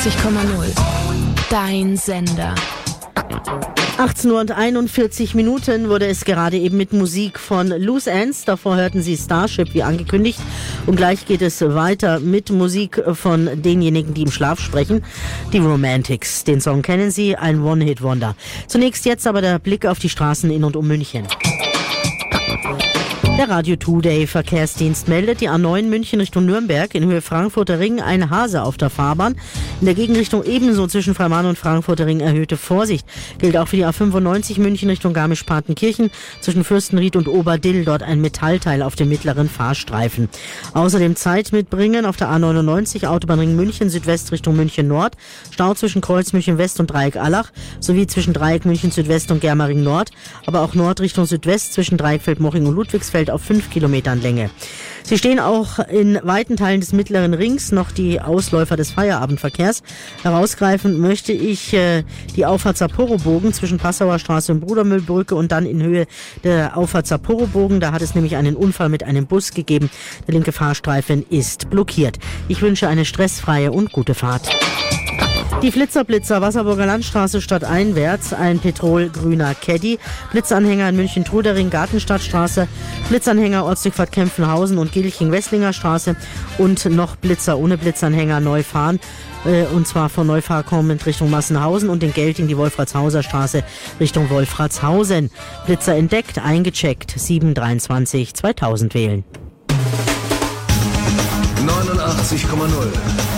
Dein Sender. 18:41 Uhr wurde es gerade eben mit Musik von Loose Ends. Davor hörten Sie Starship, wie angekündigt. Und gleich geht es weiter mit Musik von denjenigen, die im Schlaf sprechen. Die Romantics. Den Song kennen Sie, ein One-Hit-Wonder. Zunächst jetzt aber der Blick auf die Straßen in und um München. Der Radio Today Verkehrsdienst meldet, die A9 München Richtung Nürnberg in Höhe Frankfurter Ring ein Hase auf der Fahrbahn. In der Gegenrichtung ebenso zwischen Freimann und Frankfurter Ring erhöhte Vorsicht. Gilt auch für die A95 München Richtung Garmisch-Partenkirchen zwischen Fürstenried und Oberdill. Dort ein Metallteil auf dem mittleren Fahrstreifen. Außerdem Zeit mitbringen auf der A99 Autobahnring München Südwest Richtung München Nord. Stau zwischen Kreuz München West und Dreieck Allach sowie zwischen Dreieck München Südwest und Germering Nord. Aber auch Nord Richtung Südwest zwischen Dreieck Feldmoching und Ludwigsfeld auf 5 Kilometern Länge. Sie stehen auch in weiten Teilen des mittleren Rings noch die Ausläufer des Feierabendverkehrs. Herausgreifen möchte ich die Auffahrt Sapporo-Bogen zwischen Passauer Straße und Brudermühlbrücke und dann in Höhe der Auffahrt Sapporo-Bogen. Da hat es nämlich einen Unfall mit einem Bus gegeben. Der linke Fahrstreifen ist blockiert. Ich wünsche eine stressfreie und gute Fahrt. Die Flitzer-Blitzer, Wasserburger Landstraße stadteinwärts, ein petrolgrüner Caddy, Blitzanhänger in München-Trudering, Gartenstadtstraße, Blitzanhänger Ortsdurchfahrt Kempfenhausen und Gilching-Wesslinger Straße und noch Blitzer ohne Blitzanhänger Neufahren, und zwar von Neufahr kommend Richtung Massenhausen und in Gelting die Wolfratshauser Straße Richtung Wolfratshausen. Blitzer entdeckt, eingecheckt, 723 2000 wählen. 89,0